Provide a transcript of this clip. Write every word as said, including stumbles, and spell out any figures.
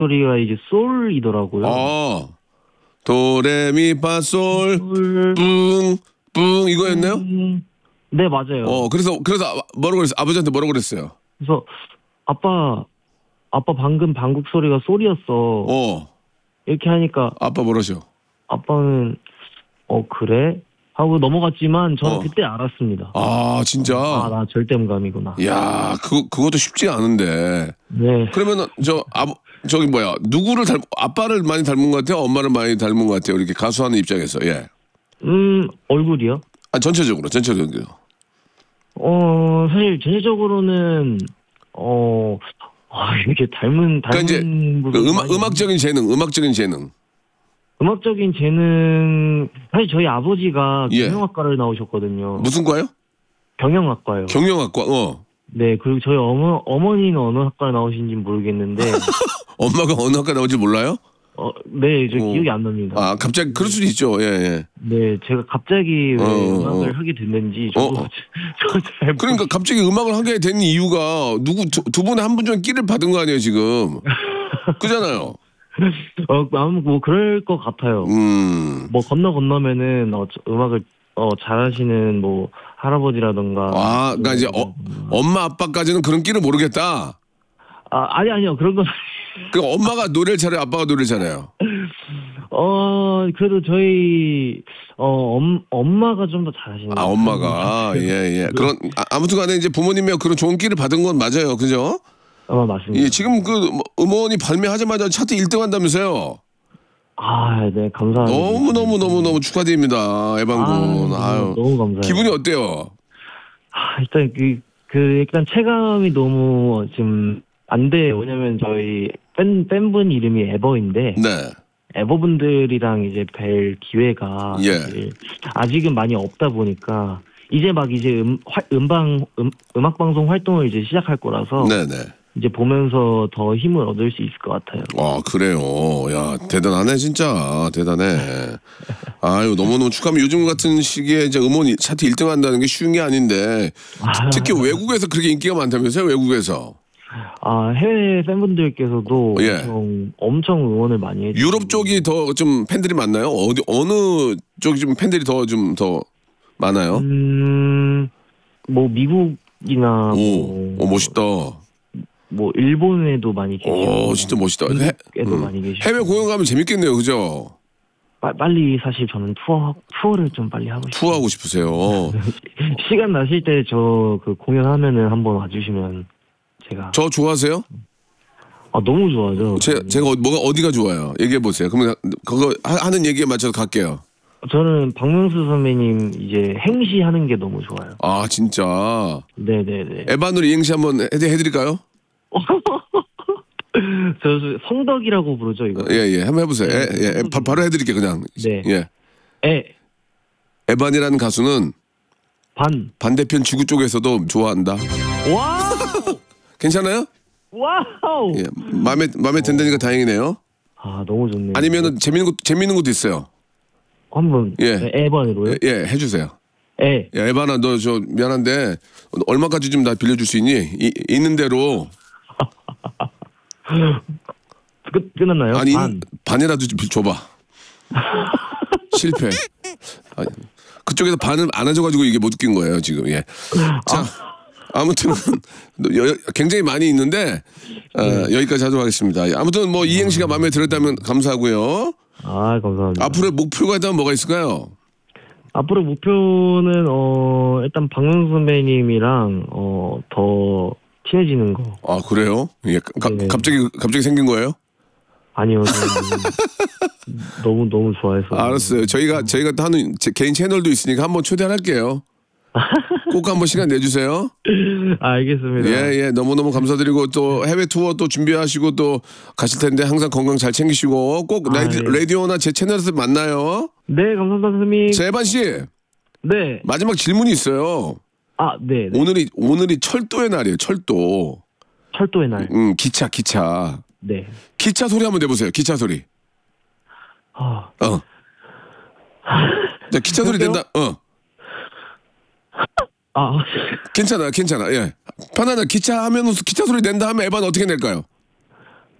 소리가 이제 솔이더라고요. 아, 도레미파솔 솔, 뿡, 뿡 이거였나요? 음, 네, 맞아요. 어, 그래서 그래서 아- 뭐라고 그랬어요? 아버지한테 뭐라고 그랬어요? 그래서 아빠, 아빠 방금 방국 소리가 솔이었어. 어, 이렇게 하니까 아빠 뭐라셔? 아빠는 어 그래? 하고 넘어갔지만 저는 어. 그때 알았습니다. 아, 진짜. 아, 나 절대음감이구나. 야, 그 그것도 쉽지 않은데. 네. 그러면은 저 아버 저기 뭐야 누구를 닮 아빠를 많이 닮은 것 같아요? 엄마를 많이 닮은 것 같아요? 이렇게 가수하는 입장에서 예. 음, 얼굴이요? 아 전체적으로 전체적으로. 어, 사실 전체적으로는 어, 아, 이렇게 닮은 그러니까 이제 닮은 그 부분이 음악 많이 음악적인 재능, 음악적인 재능. 음악적인 재능 사실 저희 아버지가 예. 경영학과를 나오셨거든요. 무슨 과요? 경영학과요. 경영학과. 어. 네, 그리고 저희 어머 어머니는 어느 학과 나오신지 모르겠는데 엄마가 어느 학과 나올지 몰라요? 어, 네, 저 어. 기억이 안 납니다. 아 갑자기 그럴 수도 있죠. 예 예. 네, 제가 갑자기 왜 어, 어, 음악을 어. 하게 됐는지 저도 어, 어. 저잘 그러니까 갑자기 음악을 하게 된 이유가 누구 두, 두 분의 한 분 중에 끼를 받은 거 아니에요 지금? 그잖아요. 어, 아무 뭐 그럴 것 같아요. 음. 뭐 건너 건너면은 어, 저- 음악을 어 잘하시는 뭐 할아버지라던가 아, 그러니까 이제 어, 엄마 아빠까지는 그런 끼를 모르겠다. 아 아니 아니요 그런 건 그 엄마가 노래를 잘해요, 아빠가 노래를 잘해요. 어 그래도 저희 어 엄, 엄마가 좀 더 잘하시는 아, 것 엄마가 같아요. 예 예. 그런 아, 아무튼간에 이제 부모님이 그런 좋은 끼를 받은 건 맞아요, 그죠? 어 맞습니다. 예, 지금 그 뭐, 음원이 발매하자마자 차트 일 등 한다면서요? 아 네 감사합니다. 너무 너무 너무 너무 축하드립니다, 에반군. 아, 아유, 너무 감사해요. 기분이 어때요? 아, 일단 그, 그, 일단 체감이 너무 지금 안 돼요. 왜냐면 저희 팬, 팬분 이름이 에버인데, 네, 에버분들이랑 이제 뵐 기회가 예. 사실 아직은 많이 없다 보니까, 이제 막 이제 음, 화, 음방, 음, 음악방송 활동을 이제 시작할 거라서, 네, 네. 이제 보면서 더 힘을 얻을 수 있을 것 같아요. 아, 그래요. 야, 대단하네, 진짜. 대단해. 아유, 너무너무 축하합니다. 요즘 같은 시기에 이제 음원이 차트 일 등 한다는 게 쉬운 게 아닌데, 특히 외국에서 그렇게 인기가 많다면서요, 외국에서. 아, 해외 팬분들께서도 예. 엄청, 엄청 응원을 많이 해주시고. 유럽 쪽이 더 좀 팬들이 많나요? 어디, 어느 쪽이 좀 팬들이 더 좀 더 많아요? 음, 뭐 미국이나 오, 뭐, 오, 멋있다. 뭐 일본에도 많이 계시고, 오, 진짜 멋있다. 해, 중국에도 음. 많이 계시고. 해외 공연 가면 재밌겠네요, 그죠? 빠- 빨리 사실 저는 투어 투어를 좀 빨리 하고 싶어요. 투어하고 싶으세요. 시간 나실 때 저 그 공연하면은 한번 와주시면 제가 저 좋아하세요? 아 너무 좋아하죠. 제, 제가 어- 뭐가 어디가 좋아요? 얘기해 보세요. 그러면 그거 하- 하는 얘기에 맞춰서 갈게요. 저는 박명수 선배님 이제 행시 하는 게 너무 좋아요. 아 진짜 네네네. 에반으로 이행시 한번 해, 해드릴까요? 저 성덕이라고 부르죠 이거. 예예 한번 해보세요. 네, 예, 예, 바, 바로 해드릴게요 그냥. 네. 예. 에 에반이라는 가수는 반. 반대편 지구 쪽에서도 좋아한다. 와우. 괜찮아요? 와우. 예 마음에 마음에 든다니까 다행이네요. 아 너무 좋네요. 아니면은 재밌는 것 재밌는 것도 있어요. 한번 예. 에반으로요? 예, 예 해주세요. 에. 야, 에반아 너 저 미안한데 얼마까지 좀 나 빌려줄 수 있니? 이, 있는 대로 끝 끝났나요? 아니 반. 반이라도 좀 줘봐. 실패. 아니, 그쪽에서 반을 안 해줘가지고 이게 못 웃긴 거예요 지금. 예. 자 아무튼 여- 굉장히 많이 있는데 어, 여기까지 하도록 하겠습니다. 예, 아무튼 뭐 이행시가 마음에 들었다면 감사하고요. 아 감사합니다. 앞으로의 목표가 있다면 뭐가 있을까요? 앞으로 목표는 어 일단 박명수 선배님이랑 어더 친해지는 거. 아 그래요? 예. 가- 네. 갑자기 갑자기 생긴 거예요? 아니요. 저는 너무 너무 좋아해서. 알았어요. 저희가 저희가 또 하는 제 개인 채널도 있으니까 한번 초대할게요. 꼭 한번 시간 내주세요. 아, 알겠습니다. 예, 예. 너무너무 감사드리고 또 해외 투어 또 준비하시고 또 가실 텐데 항상 건강 잘 챙기시고 꼭 아, 라디, 예. 라디오나 제 채널에서 만나요. 네, 감사합니다, 선생님. 재반 씨, 네. 마지막 질문이 있어요. 아, 네. 네. 오늘이 오늘이 철도의 날이에요. 철도. 철도의 날. 음, 기차, 기차. 네. 기차 소리 한번 내보세요. 기차 소리. 아, 어. 자, 기차 소리 여보세요? 된다. 어. 아, 괜찮아, 괜찮아. 예. 편안해. 기차 하면 기차 소리 낸다 하면 에반 어떻게 낼까요?